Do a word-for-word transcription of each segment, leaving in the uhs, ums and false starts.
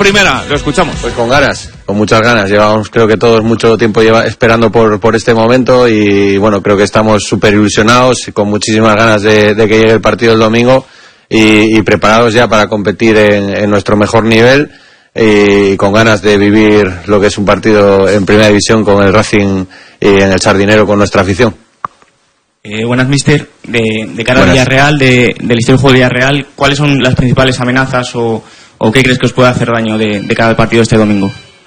primera. Lo escuchamos. Pues con ganas, con muchas ganas. Llevamos, creo que todos mucho tiempo lleva esperando por, por este momento y bueno, creo que estamos súper ilusionados y con muchísimas ganas de, de que llegue el partido el domingo y, y preparados ya para competir en, en nuestro mejor nivel y con ganas de vivir lo que es un partido en primera división con el Racing y en el Sardinero con nuestra afición. Eh, buenas, mister. De, de cara Buenas. al Villarreal, de, del histórico de Villarreal, ¿cuáles son las principales amenazas o, o qué crees que os puede hacer daño de, de cada partido este domingo?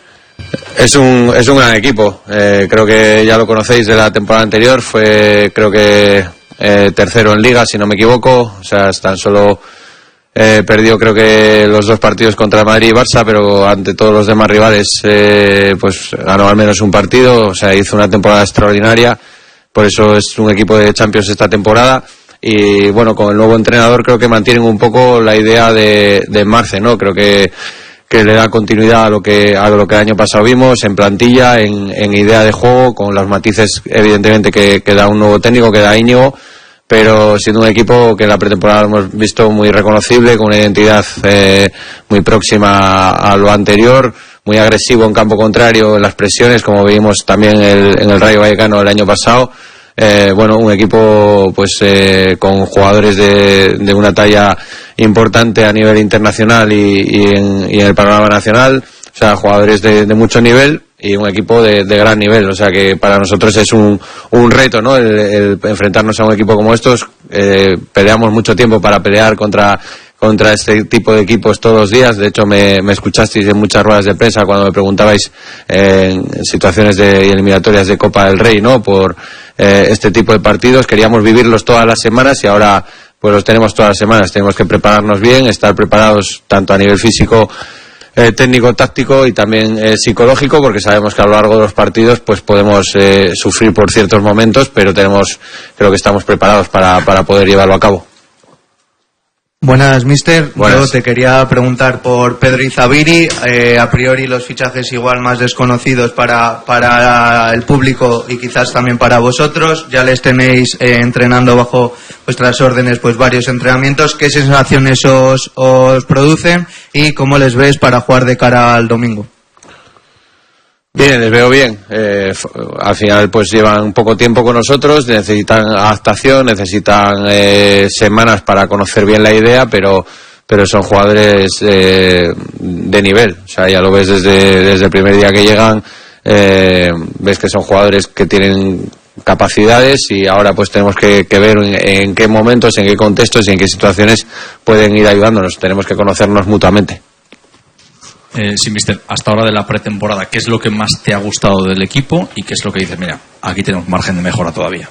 Es un, es un gran equipo. Eh, creo que ya lo conocéis de la temporada anterior. Fue, creo que, eh, tercero en Liga, si no me equivoco. O sea, tan solo eh, perdió, creo que, los dos partidos contra Madrid y Barça, pero ante todos los demás rivales, eh, pues ganó al menos un partido. O sea, hizo una temporada extraordinaria. Por eso es un equipo de Champions esta temporada. Y bueno, con el nuevo entrenador creo que mantienen un poco la idea de, de Marce, ¿no? Creo que, que le da continuidad a lo que, a lo que el año pasado vimos, en plantilla, en, en idea de juego, con los matices evidentemente que, que da un nuevo técnico, que da Íñigo, pero siendo un equipo que en la pretemporada hemos visto muy reconocible, con una identidad eh, muy próxima a lo anterior, muy agresivo en campo contrario en las presiones, como vimos también el, en el Rayo Vallecano el año pasado. Eh, bueno, un equipo pues eh, con jugadores de, de una talla importante a nivel internacional y, y, en, y en el panorama nacional, o sea, jugadores de, de mucho nivel y un equipo de, de gran nivel, o sea que para nosotros es un, un reto, ¿no? El, el enfrentarnos a un equipo como estos. Eh, peleamos mucho tiempo para pelear contra contra este tipo de equipos todos los días. De hecho me, me escuchasteis en muchas ruedas de prensa cuando me preguntabais eh, en situaciones de eliminatorias de Copa del Rey, ¿no? Por eh, este tipo de partidos. Queríamos vivirlos todas las semanas y ahora pues los tenemos todas las semanas. Tenemos que prepararnos bien, estar preparados tanto a nivel físico, eh, técnico, táctico y también eh, psicológico, porque sabemos que a lo largo de los partidos pues podemos eh, sufrir por ciertos momentos, pero tenemos, creo que estamos preparados para, para poder llevarlo a cabo. Buenas, mister. Buenas. Yo te quería preguntar por Pedro Izabiri. Eh, a priori los fichajes igual más desconocidos para, para el público y quizás también para vosotros. Ya les tenéis eh, entrenando bajo vuestras órdenes pues varios entrenamientos. ¿Qué sensaciones os, os producen y cómo les ves para jugar de cara al domingo? Bien, les veo bien. Eh, al final pues llevan poco tiempo con nosotros, necesitan adaptación, necesitan eh, semanas para conocer bien la idea, pero pero son jugadores eh, de nivel. O sea, ya lo ves desde, desde el primer día que llegan, eh, ves que son jugadores que tienen capacidades y ahora pues tenemos que, que ver en, en qué momentos, en qué contextos y en qué situaciones pueden ir ayudándonos. Tenemos que conocernos mutuamente. Eh, sí, mister, hasta ahora de la pretemporada, ¿qué es lo que más te ha gustado del equipo y qué es lo que dices, mira, aquí tenemos margen de mejora todavía?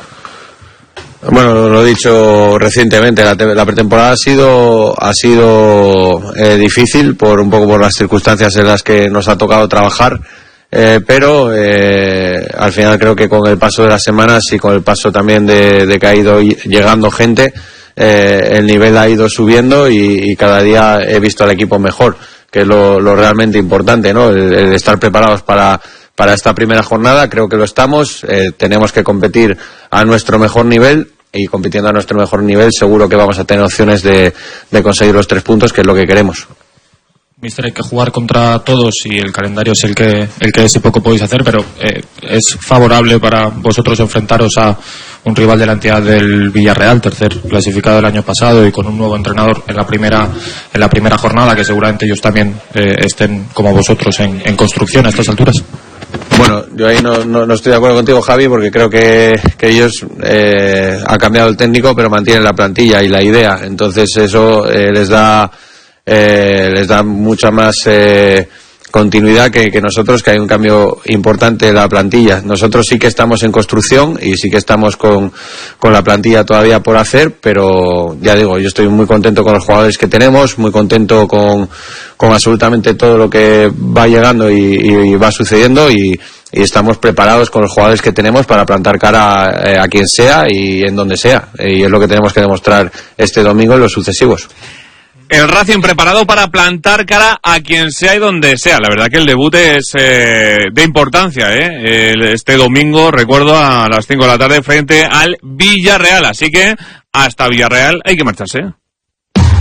Bueno, lo he dicho recientemente, la, la pretemporada ha sido ha sido eh, difícil por un poco por las circunstancias en las que nos ha tocado trabajar, eh, pero eh, al final creo que con el paso de las semanas y con el paso también de, de que ha ido llegando gente, eh, el nivel ha ido subiendo y, y cada día he visto al equipo mejor, que es lo, lo realmente importante, ¿no? El, el estar preparados para, para esta primera jornada, creo que lo estamos. Eh, tenemos que competir a nuestro mejor nivel y compitiendo a nuestro mejor nivel seguro que vamos a tener opciones de, de conseguir los tres puntos, que es lo que queremos. Mister, hay que jugar contra todos y el calendario es el que el que es y poco podéis hacer, pero eh, ¿es favorable para vosotros enfrentaros a un rival de la entidad del Villarreal, tercer clasificado el año pasado y con un nuevo entrenador en la primera en la primera jornada, que seguramente ellos también eh, estén como vosotros en, en construcción a estas alturas? Bueno, yo ahí no, no, no estoy de acuerdo contigo, Javi, porque creo que, que ellos eh, ha cambiado el técnico pero mantienen la plantilla y la idea, entonces eso eh, les da Eh, les da mucha más eh, continuidad que, que nosotros, que hay un cambio importante en la plantilla. Nosotros sí que estamos en construcción y sí que estamos con, con la plantilla todavía por hacer, pero ya digo, yo estoy muy contento con los jugadores que tenemos, muy contento con, con absolutamente todo lo que va llegando y, y va sucediendo y, y estamos preparados con los jugadores que tenemos para plantar cara a, a quien sea y en donde sea, y es lo que tenemos que demostrar este domingo y los sucesivos. El Racing preparado para plantar cara a quien sea y donde sea. La verdad que el debut es eh, de importancia, ¿eh? El, este domingo, recuerdo, a las cinco de la tarde frente al Villarreal. Así que hasta Villarreal hay que marcharse.